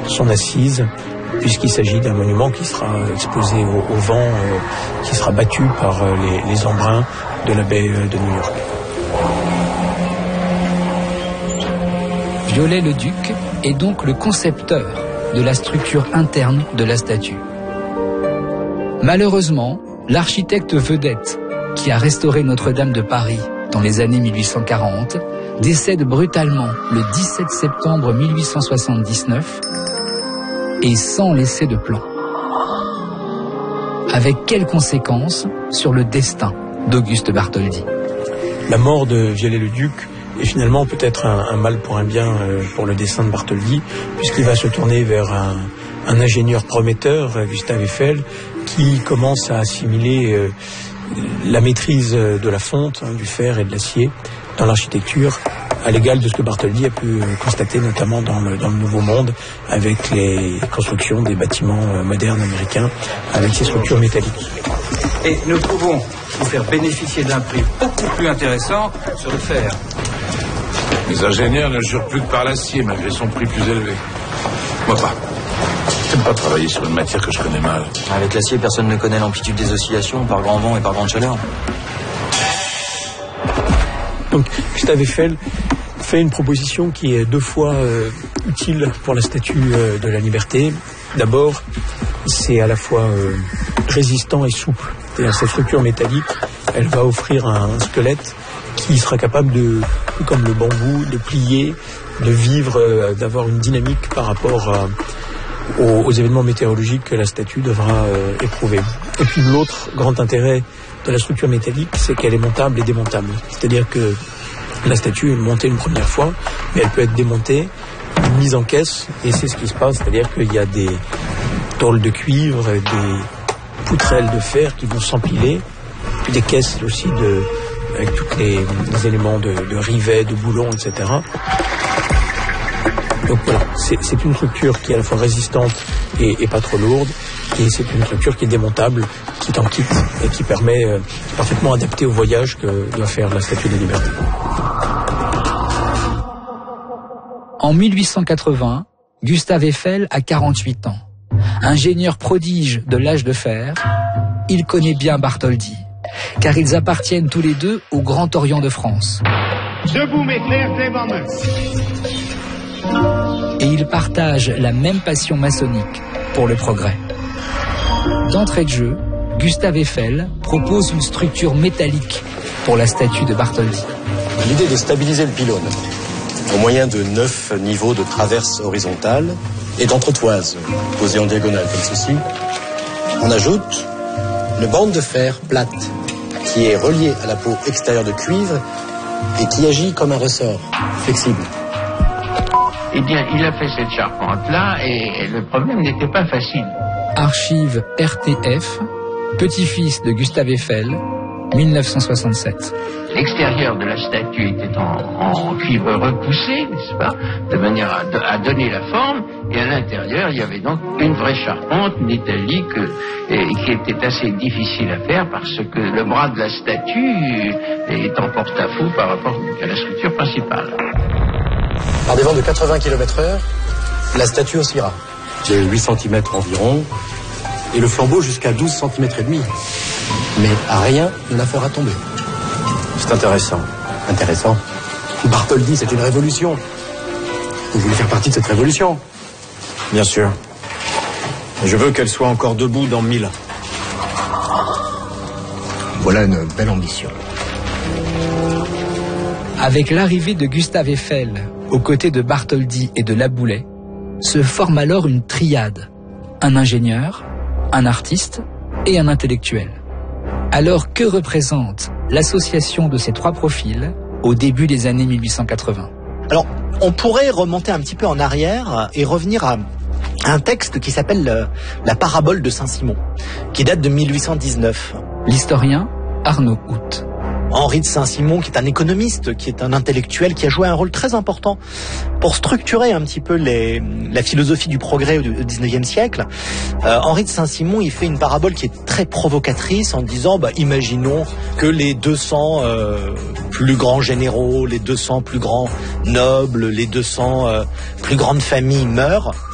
son assise, puisqu'il s'agit d'un monument qui sera exposé au vent, qui sera battu par les embruns de la baie de New York. Viollet-le-Duc est donc le concepteur de la structure interne de la statue. Malheureusement, l'architecte vedette qui a restauré Notre-Dame de Paris dans les années 1840 décède brutalement le 17 septembre 1879 et sans laisser de plan. Avec quelles conséquences sur le destin d'Auguste Bartholdi? La mort de Viollet-le-Duc est finalement peut-être un mal pour un bien pour le destin de Bartholdi, puisqu'il va se tourner vers un ingénieur prometteur, Gustave Eiffel, qui commence à assimiler la maîtrise de la fonte, du fer et de l'acier dans l'architecture, à l'égal de ce que Bartholdi a pu constater notamment dans le Nouveau Monde, avec les constructions des bâtiments modernes américains, avec ces structures métalliques. Et nous pouvons vous faire bénéficier d'un prix beaucoup plus intéressant sur le fer. Les ingénieurs ne jurent plus que par l'acier, malgré son prix plus élevé. Moi pas. Je n'aime pas travailler sur une matière que je connais mal. Avec l'acier, personne ne connaît l'amplitude des oscillations par grand vent et par grande chaleur. Donc Gustave Eiffel fait une proposition qui est deux fois utile pour la Statue de la Liberté. D'abord, c'est à la fois résistant et souple. C'est-à-dire cette structure métallique, elle va offrir un squelette qui sera capable de, comme le bambou, de plier, de vivre, d'avoir une dynamique par rapport aux événements météorologiques que la statue devra éprouver. Et puis l'autre grand intérêt de la structure métallique, c'est qu'elle est montable et démontable. C'est-à-dire que la statue est montée une première fois, mais elle peut être démontée, mise en caisse, et c'est ce qui se passe. C'est-à-dire qu'il y a des tôles de cuivre, des poutrelles de fer qui vont s'empiler, puis des caisses aussi avec tous les éléments de rivets, de boulons, etc. Donc voilà, c'est une structure qui est à la fois résistante et pas trop lourde, et c'est une structure qui est démontable, qui est en kit, et qui permet parfaitement adapté au voyage que doit faire la Statue de la Liberté. En 1880, Gustave Eiffel a 48 ans. Ingénieur prodige de l'âge de fer, il connaît bien Bartholdi, car ils appartiennent tous les deux au Grand Orient de France. Debout mes frères, devant moi. Et ils partagent la même passion maçonnique pour le progrès. D'entrée de jeu, Gustave Eiffel propose une structure métallique pour la statue de Bartholdi. L'idée de stabiliser le pylône au moyen de 9 niveaux de traverse horizontale et d'entretoises posées en diagonale comme ceci. On ajoute une bande de fer plate qui est reliée à la peau extérieure de cuivre et qui agit comme un ressort flexible. Eh bien, il a fait cette charpente-là et le problème n'était pas facile. Archive RTF, petit-fils de Gustave Eiffel, 1967. L'extérieur de la statue était en cuivre repoussé, n'est-ce pas, de manière à donner la forme, et à l'intérieur, il y avait donc une vraie charpente métallique qui était assez difficile à faire parce que le bras de la statue est en porte-à-faux par rapport à la structure principale. Par des vents de 80 km/h, la statue oscillera de 8 cm environ, et le flambeau jusqu'à 12 cm et demi. Mais rien ne la fera tomber. C'est intéressant. Intéressant. Bartholdi, c'est une révolution. Vous voulez faire partie de cette révolution? Bien sûr. Je veux qu'elle soit encore debout dans 1000 ans. Voilà une belle ambition. Avec l'arrivée de Gustave Eiffel, aux côtés de Bartholdi et de Laboulaye, se forme alors une triade. Un ingénieur, un artiste et un intellectuel. Alors que représente l'association de ces trois profils au début des années 1880? Alors, on pourrait remonter un petit peu en arrière et revenir à un texte qui s'appelle La parabole de Saint-Simon, qui date de 1819. L'historien Arnaud Hout. Henri de Saint-Simon, qui est un économiste, qui est un intellectuel, qui a joué un rôle très important pour structurer un petit peu la philosophie du progrès au XIXe siècle. Henri de Saint-Simon, il fait une parabole qui est très provocatrice en disant, imaginons que les 200 plus grands généraux, les 200 plus grands nobles, les 200 plus grandes familles meurent.